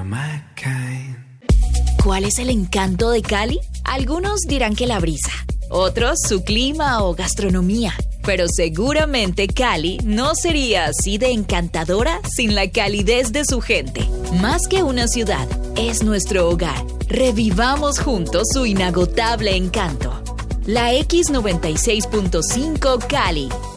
my kind. ¿Cuál es el encanto de Cali? Algunos dirán que la brisa, otros su clima o gastronomía. Pero seguramente Cali no sería así de encantadora sin la calidez de su gente. Más que una ciudad, es nuestro hogar. Revivamos juntos su inagotable encanto. La X96.5 Cali.